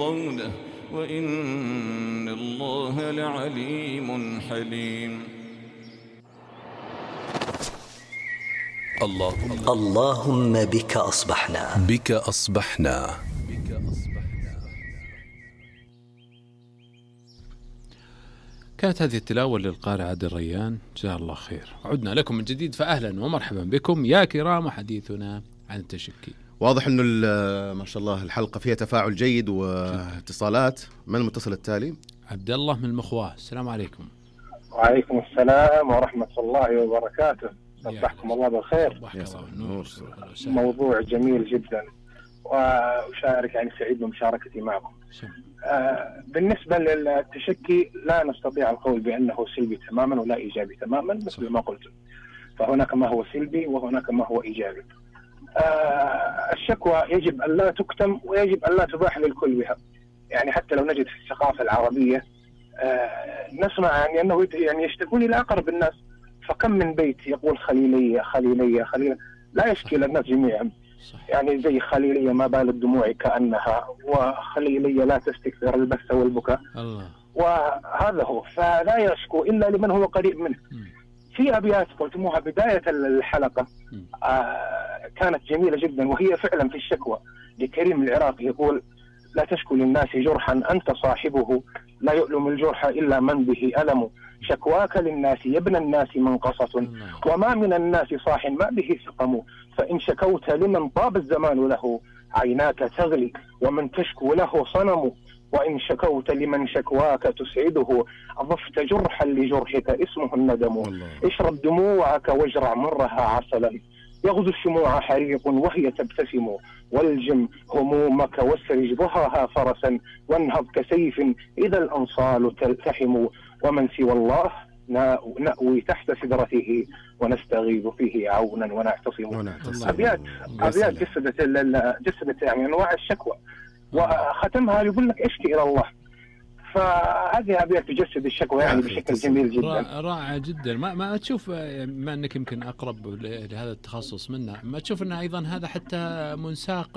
يرضونه وإن الله لعليم حليم. اللهم بك أصبحنا. كانت هذه التلاوة للقارئ عادل ريان، جزاه الله خير. عدنا لكم من جديد، فأهلا ومرحبا بكم يا كرام، حديثنا عن التشكي. واضح أنه ما شاء الله الحلقة فيها تفاعل جيد واتصالات. من المتصل التالي؟ عبد الله من المخواه. السلام عليكم. وعليكم السلام ورحمة الله وبركاته. صبحكم الله بالخير. موضوع جميل جدا وأشارك يعني سعيد بمشاركتي معكم. بالنسبة للتشكي لا نستطيع القول بأنه سلبي تماما ولا إيجابي تماما مثل ما قلت، فهناك ما هو سلبي وهناك ما هو إيجابي. الشكوى يجب أن لا تكتم ويجب أن لا تباح للكل بها. يعني حتى لو نجد في الثقافة العربية نسمع يعني أنه يعني يشتكون إلى أقرب الناس، فكم من بيت يقول خليلية خليلية خليلية، لا يشكي الناس جميعا. يعني زي خليلية ما بال الدموع كأنها، وخليلية لا تستكثر البث والبكاء. وهذا هو، فلا يشكو إلا لمن هو قريب منه. في أبيات قلتموها بداية الحلقة كانت جميلة جدا، وهي فعلا في الشكوى لكريم العراقي، يقول: لا تشكو للناس جرحا أنت صاحبه، لا يؤلم الجرح إلا من به ألم، شكواك للناس يا ابن الناس منقصة، وما من الناس صاح ما به سقم، فإن شكوت لمن طاب الزمان له عيناك تغلي ومن تشكو له صنم، وإن شكوت لمن شكواك تسعده أضفت جرحا لجرحك اسمه الندم، اشرب دموعك واجرع مرها عسلا، يغزو الشموع حريق وهي تبتسم، والجم همومك واسرج ضهاها فرسا، وانهض كسيف إذا الأنصال تلتحم، ومن سوى الله نأوي تحت سدرته ونستغيث فيه عونا ونعتصم. أبيات جسدت يعني أنواع الشكوى، وختمها يقول لك اشكي إلى الله. فهذه أبيات تجسد الشكوى يعني بشكل جميل جدا، رائع جدا. ما تشوف، ما أنك يمكن أقرب لهذا التخصص منا، ما تشوف أن أيضا هذا حتى منساق